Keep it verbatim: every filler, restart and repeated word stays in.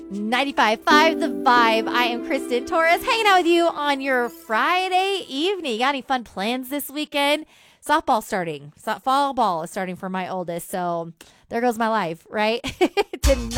ninety-five point five The Vibe. I am Kristen Torres, hanging out with you on your Friday evening. Got any fun plans this weekend? Softball starting. So- fall ball is starting for my oldest, so there goes my life, right? Tonight.